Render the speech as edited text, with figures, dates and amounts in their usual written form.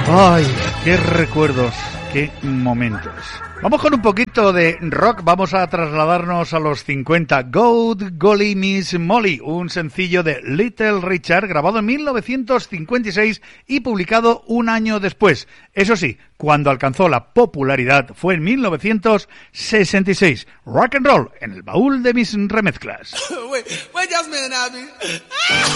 Ay, qué recuerdos, qué momentos. Vamos con un poquito de rock, vamos a trasladarnos a los 50. Good Golly Miss Molly, un sencillo de Little Richard grabado en 1956 y publicado un año después. Eso sí, cuando alcanzó la popularidad fue en 1966. Rock and roll en el baúl de mis remezclas. Wait just a minute, Abby.